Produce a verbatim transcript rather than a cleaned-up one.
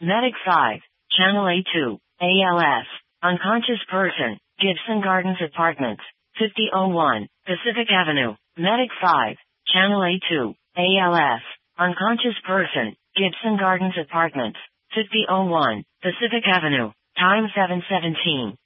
Medic five, Channel A two, A L S, unconscious person, Gibson Gardens Apartments, fifty oh one, Pacific Avenue. Medic five, Channel A two, A L S, unconscious person, Gibson Gardens Apartments, fifty oh one, Pacific Avenue. Time seven seventeen.